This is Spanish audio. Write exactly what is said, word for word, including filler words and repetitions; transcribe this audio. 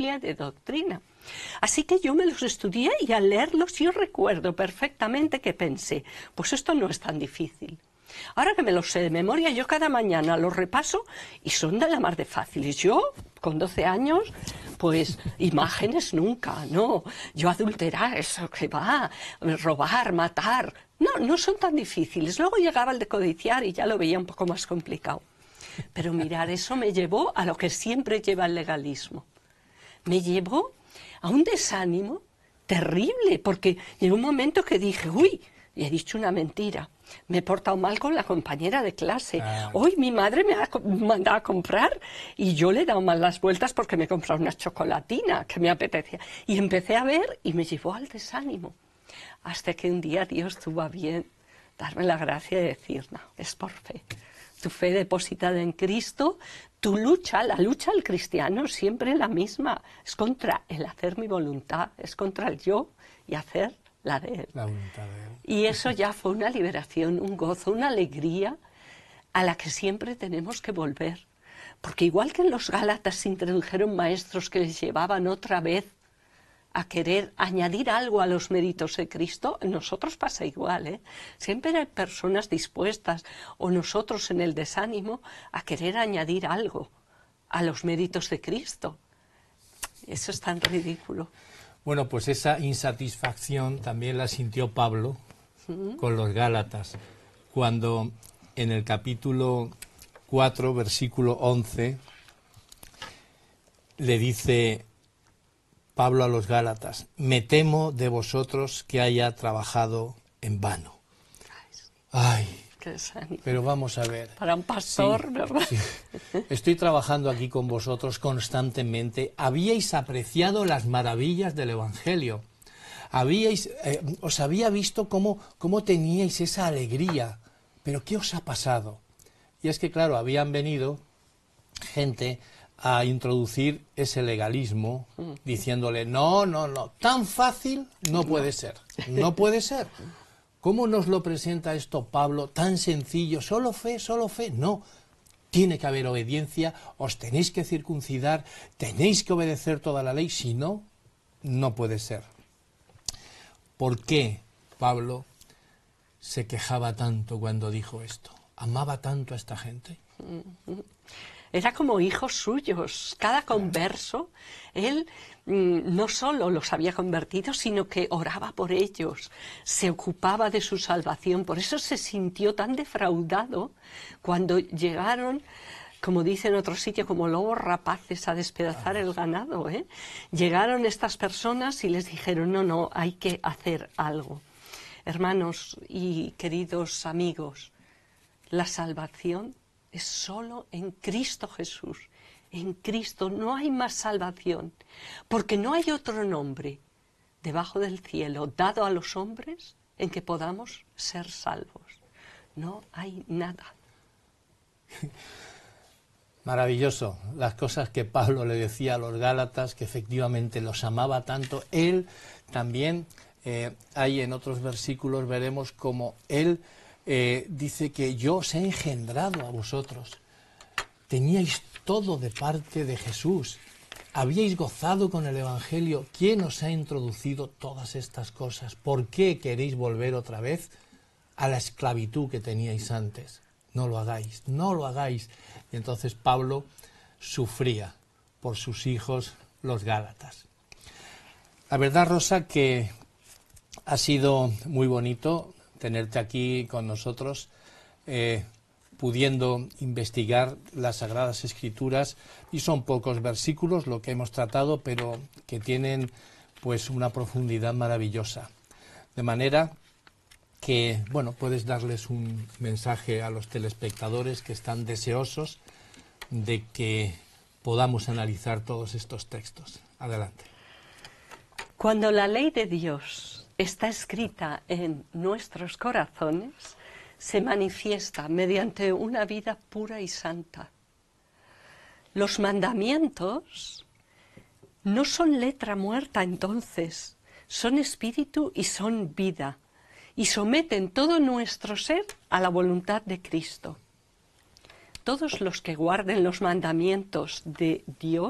teología y de doctrina. Así que yo me los estudié y al leerlos yo recuerdo perfectamente que pensé, pues esto no es tan difícil. Ahora que me los sé de memoria, yo cada mañana los repaso y son de la mar de fáciles. Yo, con doce años, pues imágenes nunca, no. Yo adulterar, eso que va, robar, matar, no, no son tan difíciles. Luego llegaba el de codiciar y ya lo veía un poco más complicado. Pero mirar, eso me llevó a lo que siempre lleva el legalismo. Me llevó a un desánimo terrible, porque llegó un momento que dije, uy, y he dicho una mentira. Me he portado mal con la compañera de clase. Ah. Hoy mi madre me ha mandado a comprar y yo le he dado mal las vueltas porque me he comprado una chocolatina que me apetecía. Y empecé a ver y me llevó al desánimo. Hasta que un día Dios tuvo a bien darme la gracia de decir, no, es por fe. Tu fe depositada en Cristo, tu lucha, la lucha del cristiano siempre la misma. Es contra el hacer mi voluntad, es contra el yo y hacer la de él. La voluntad de él. Y eso ya fue una liberación, un gozo, una alegría a la que siempre tenemos que volver. Porque igual que en los Gálatas se introdujeron maestros que les llevaban otra vez a querer añadir algo a los méritos de Cristo, en nosotros pasa igual, ¿eh? Siempre hay personas dispuestas, o nosotros en el desánimo, a querer añadir algo a los méritos de Cristo. Eso es tan ridículo. Bueno, pues esa insatisfacción también la sintió Pablo con los Gálatas, cuando en el capítulo cuatro, versículo once, le dice Pablo a los Gálatas, me temo de vosotros que haya trabajado en vano. Ay, Qué desánimo. pero vamos a ver. Para un pastor, Sí, ¿verdad? sí. Estoy trabajando aquí con vosotros constantemente. Habíais apreciado las maravillas del Evangelio. Habíais, eh, os había visto cómo, cómo teníais esa alegría. Pero ¿qué os ha pasado? Y es que, claro, habían venido gente a introducir ese legalismo, diciéndole, no, no, no, tan fácil no puede ser, no puede ser. ¿Cómo nos lo presenta esto Pablo? Tan sencillo, solo fe, solo fe. No, tiene que haber obediencia, os tenéis que circuncidar, tenéis que obedecer toda la ley, si no, no puede ser. ¿Por qué Pablo se quejaba tanto cuando dijo esto? ¿Amaba tanto a esta gente? Era como hijos suyos. Cada converso, él mmm, no solo los había convertido, sino que oraba por ellos, se ocupaba de su salvación. Por eso se sintió tan defraudado cuando llegaron, como dice en otro sitio, como lobos rapaces a despedazar el ganado, ¿eh? Llegaron estas personas y les dijeron, no, no, hay que hacer algo. Hermanos y queridos amigos, la salvación es solo en Cristo Jesús. En Cristo no hay más salvación, porque no hay otro nombre debajo del cielo dado a los hombres en que podamos ser salvos. No hay nada. Maravilloso, las cosas que Pablo le decía a los Gálatas, que efectivamente los amaba tanto. Él también, eh, hay en otros versículos, veremos como él eh, dice que yo os he engendrado a vosotros. Teníais todo de parte de Jesús. Habíais gozado con el Evangelio. ¿Quién os ha introducido todas estas cosas? ¿Por qué queréis volver otra vez a la esclavitud que teníais antes? No lo hagáis, no lo hagáis. Y entonces Pablo sufría por sus hijos, los Gálatas. La verdad, Rosa, que ha sido muy bonito tenerte aquí con nosotros, eh, pudiendo investigar las Sagradas Escrituras, y son pocos versículos lo que hemos tratado, pero que tienen pues una profundidad maravillosa. De manera que, bueno, puedes darles un mensaje a los telespectadores que están deseosos de que podamos analizar todos estos textos. Adelante. Cuando la ley de Dios está escrita en nuestros corazones, se manifiesta mediante una vida pura y santa. Los mandamientos no son letra muerta entonces, son espíritu y son vida, y someten todo nuestro ser a la voluntad de Cristo. Todos los que guarden los mandamientos de Dios